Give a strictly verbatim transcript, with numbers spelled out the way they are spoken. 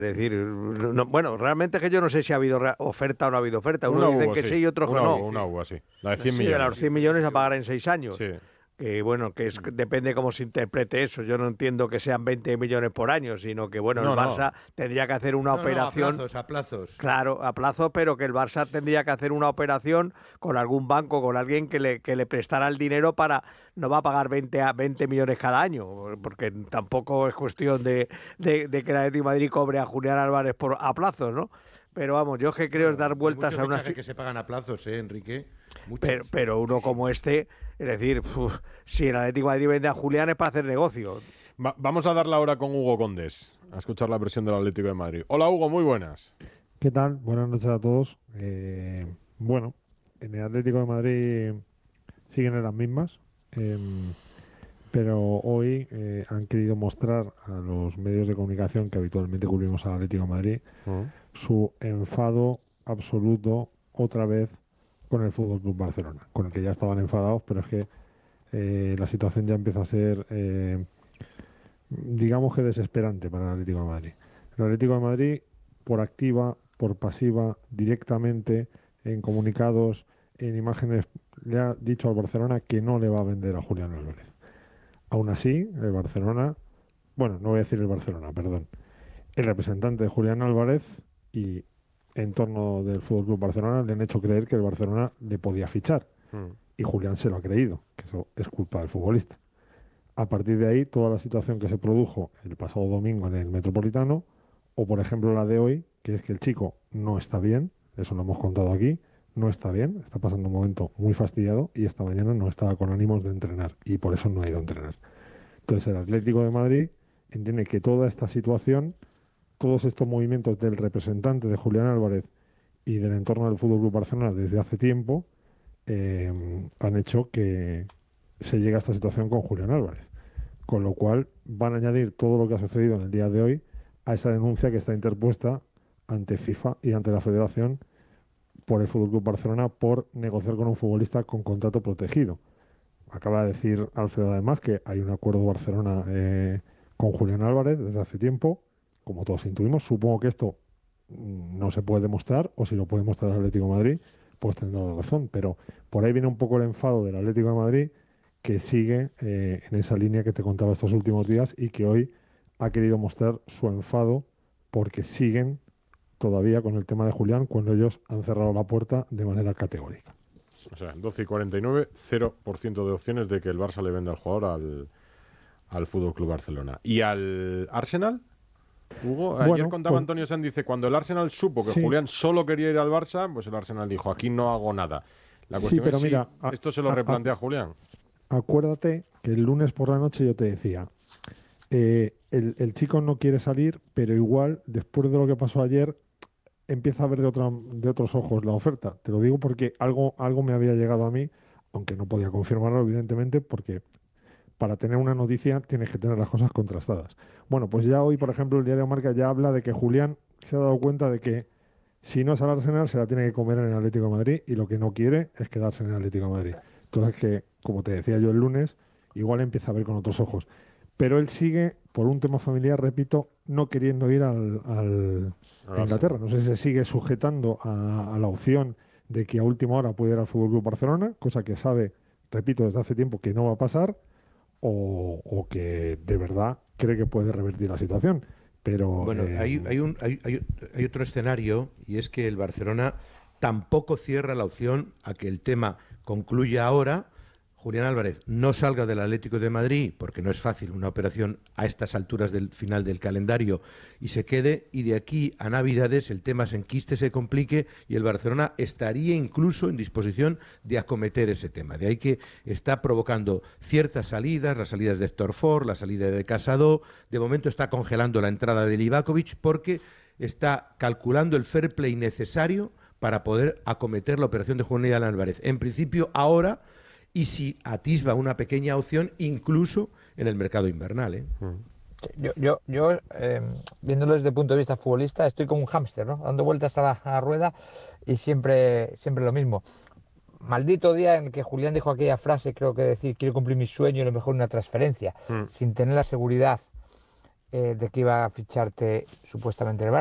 Es decir, no, bueno, realmente es que yo no sé si ha habido oferta o no ha habido oferta. Unos una dicen hubo, que sí, sí y otros una que no. Hubo, una hubo así, la de cien sí, millones. de los cien millones a pagar en seis años. Sí. Que bueno, que es, depende cómo se interprete eso. Yo no entiendo que sean veinte millones por año, sino que bueno, No, el Barça no. tendría que hacer una No, no, a operación. plazos, a plazos. Claro, a plazo, pero que el Barça tendría que hacer una operación con algún banco, con alguien que le, que le prestara el dinero para. No va a pagar veinte, a veinte millones cada año, porque tampoco es cuestión de, de, de que el Atlético de Madrid cobre a Julián Álvarez por, a plazos, ¿no? Pero vamos, yo que creo Bueno, es dar vueltas hay a una. fichajes que se pagan a plazos, ¿eh, Enrique? Muchos, pero, pero uno muchísimos. como este, es decir, uf, si el Atlético de Madrid vende a Julián es para hacer negocio. Va, vamos a dar la hora con Hugo Condés, a escuchar la versión del Atlético de Madrid. Hola Hugo, muy buenas. ¿Qué tal? Buenas noches a todos. Eh, bueno, en el Atlético de Madrid siguen en las mismas, eh, pero hoy eh, han querido mostrar a los medios de comunicación que habitualmente cubrimos al Atlético de Madrid uh-huh. su enfado absoluto otra vez con el F C Barcelona, con el que ya estaban enfadados, pero es que eh, la situación ya empieza a ser, eh, digamos que desesperante para el Atlético de Madrid. El Atlético de Madrid, por activa, por pasiva, directamente, en comunicados, en imágenes, le ha dicho al Barcelona que no le va a vender a Julián Álvarez. Aún así, el Barcelona, bueno, no voy a decir el Barcelona, perdón, el representante de Julián Álvarez y en torno del F C Barcelona le han hecho creer que el Barcelona le podía fichar. Mm. Y Julián se lo ha creído, que eso es culpa del futbolista. A partir de ahí, toda la situación que se produjo el pasado domingo en el Metropolitano, o por ejemplo la de hoy, que es que el chico no está bien, eso lo hemos contado aquí, no está bien, está pasando un momento muy fastidiado y esta mañana no estaba con ánimos de entrenar y por eso no ha ido a entrenar. Entonces el Atlético de Madrid entiende que toda esta situación, todos estos movimientos del representante de Julián Álvarez y del entorno del F C Barcelona desde hace tiempo eh, han hecho que se llegue a esta situación con Julián Álvarez. Con lo cual van a añadir todo lo que ha sucedido en el día de hoy a esa denuncia que está interpuesta ante FIFA y ante la Federación por el F C Barcelona por negociar con un futbolista con contrato protegido. Acaba de decir Alfredo además que hay un acuerdo Barcelona eh, con Julián Álvarez desde hace tiempo, como todos intuimos. Supongo que esto no se puede demostrar, o si lo puede demostrar el Atlético de Madrid, pues tendrá la razón. Pero por ahí viene un poco el enfado del Atlético de Madrid, que sigue eh, en esa línea que te contaba estos últimos días y que hoy ha querido mostrar su enfado porque siguen todavía con el tema de Julián cuando ellos han cerrado la puerta de manera categórica. O sea, doce y cuarenta y nueve, cero por ciento de opciones de que el Barça le venda al jugador al, al F C Barcelona. ¿Y al Arsenal? Hugo, ayer bueno, contaba pues, Antonio Sanz, dice, cuando el Arsenal supo que sí. Julián solo quería ir al Barça, pues el Arsenal dijo, aquí no hago nada. La cuestión sí, pero es mira, si a, esto se lo a, replantea a, Julián. Acuérdate que el lunes por la noche yo te decía, eh, el, el chico no quiere salir, pero igual, después de lo que pasó ayer, empieza a ver de, otra, de otros ojos la oferta. Te lo digo porque algo, algo me había llegado a mí, aunque no podía confirmarlo, evidentemente, porque para tener una noticia tienes que tener las cosas contrastadas. Bueno, pues ya hoy, por ejemplo, el diario Marca ya habla de que Julián se ha dado cuenta de que si no es al Arsenal, se la tiene que comer en el Atlético de Madrid y lo que no quiere es quedarse en el Atlético de Madrid. Entonces, que, como te decía yo el lunes, igual empieza a ver con otros ojos. Pero él sigue, por un tema familiar, repito, no queriendo ir al, al a Inglaterra. No sé si se sigue sujetando a, a la opción de que a última hora puede ir al F C Barcelona, cosa que sabe, repito, desde hace tiempo que no va a pasar, o, o que de verdad cree que puede revertir la situación. Pero bueno, eh, hay, hay, un, hay, hay, hay otro escenario, y es que el Barcelona tampoco cierra la opción a que el tema concluya ahora. Julián Álvarez no salga del Atlético de Madrid, porque no es fácil una operación a estas alturas del final del calendario, y se quede, y de aquí a Navidades el tema se enquiste, se complique, y el Barcelona estaría incluso en disposición de acometer ese tema. De ahí que está provocando ciertas salidas, las salidas de Héctor Ford, la salida de Casado, de momento está congelando la entrada de Livakovic, porque está calculando el fair play necesario para poder acometer la operación de Julián Álvarez. En principio, ahora, y si atisba una pequeña opción incluso en el mercado invernal, ¿eh? Yo, yo, yo eh, viéndolo desde el punto de vista futbolista, estoy como un hámster, ¿no? Dando vueltas a la, a la rueda y siempre, siempre lo mismo. Maldito día en que Julián dijo aquella frase, creo que decir, quiero cumplir mi sueño y lo mejor una transferencia, mm. sin tener la seguridad eh, de que iba a ficharte supuestamente el Barça.